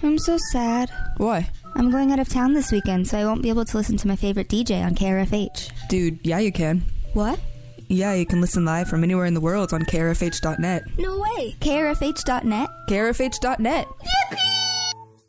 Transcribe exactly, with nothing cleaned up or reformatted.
I'm so sad. Why? I'm going out of town this weekend, so I won't be able to listen to my favorite D J on K R F H. Dude, yeah you can. What? Yeah, you can listen live from anywhere in the world on K R F H dot net. No way. K R F H dot net? K R F H dot net. Yeah!